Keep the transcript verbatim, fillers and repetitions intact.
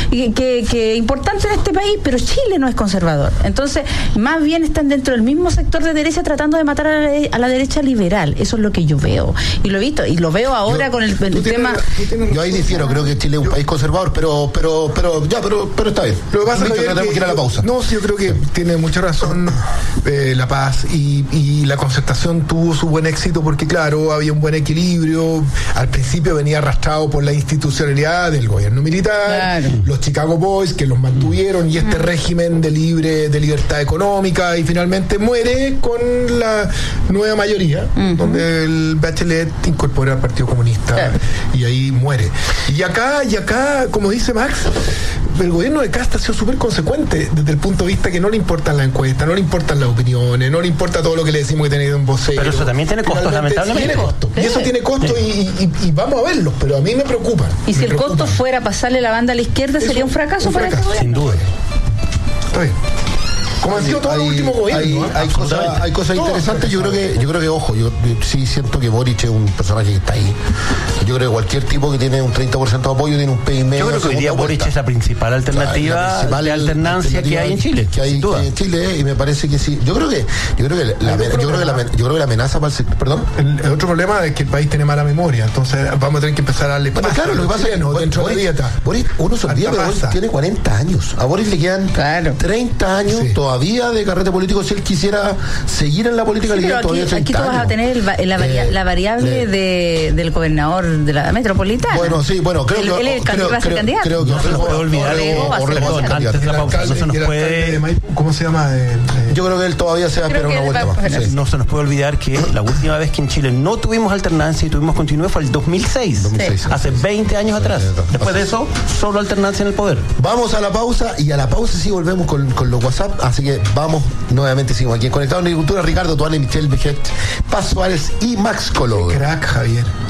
que, que, que importante en este país, pero Chile no es conservador. Entonces, más bien están dentro del mismo sector de derecha tratando de matar a la, a la derecha liberal. Eso es lo que yo veo. Y lo he visto, y lo veo ahora yo, con el, el tema... Tienes, yo ahí difiero, creo que Chile es un yo, país conservador, pero pero pero ya, pero pero está bien. Lo que pasa es que, que tenemos que ir a la pausa. No, sí, yo creo que tiene mucha razón eh, La Paz, y, y la concertación tuvo su buen éxito porque, claro, había un buen equilibrio. Al principio venía arrastrado por la institucionalidad del gobierno militar, claro. Los Chicago Boys que los mantuvieron, y este mm. régimen de libre de libertad económica, y finalmente muere con la nueva mayoría, mm-hmm. donde el Bachelet incorpora al Partido Comunista, claro. Y ahí muere. Y acá, y acá, como dice Max, el gobierno de Kast ha sido súper consecuente desde el punto de vista que no le importan las encuestas, no le importan las opiniones, no le importa todo lo que le decimos que tiene un vocero. Pero eso también tiene costos, lamentablemente. Tiene costo. Y eso tiene costo, sí. y, y, y vamos a verlos, pero a mí me preocupa. Y si me el preocupa. costo fuera pasarle la banda a la izquierda, eso, sería un fracaso, un para fracaso, este sin duda. Está bien. Como han sido todos los últimos gobiernos, hay, ¿no? hay cosas, hay cosas interesantes. Yo creo que, yo creo que, ojo, yo, yo sí siento que Boric es un personaje que está ahí. Yo creo que cualquier tipo que tiene un treinta por ciento de apoyo tiene un P I B. Yo creo que hoy día Boric es la principal alternativa, claro, la principal de alternancia alternativa que hay en Chile. Que hay, sin duda. Que hay en Chile, y me parece que sí. Yo creo que, yo creo que la, la, yo creo que la, yo creo que la amenaza para el sector, perdón. El, el otro problema es que el país tiene mala memoria, entonces vamos a tener que empezar a darle paso. Claro, lo que pasa es que no, dentro de la dieta. Boric, uno se olvida, pero Boric tiene cuarenta años. A Boric le quedan claro. treinta años sí. todavía de carrete político. Si él quisiera seguir en la política, sí, le quedan todavía treinta años. Aquí tú vas a tener el, la, varia, eh, la variable eh, de, del gobernador de la metropolitana. Bueno, sí, bueno, creo el, que él creo, va a ser creo, candidato. Creo que no se nos puede olvidar. Antes de la pausa, no se nos puede. ¿Cómo se llama? Eh, eh, Yo creo que él todavía se va a esperar una vuelta más. Sí. No se nos puede olvidar que la última vez que en Chile no tuvimos alternancia y tuvimos continuidad fue el dos mil seis. dos mil seis sí. Hace veinte años sí, atrás. Sí, después de eso, solo alternancia en el poder. Vamos a la pausa, y a la pausa sí volvemos con, con los WhatsApp. Así que vamos, nuevamente seguimos aquí en Conectados en Agricultura. Ricardo Tuane, Michelle Bejet, Paz Suárez y Max Colón. Crack, Javier.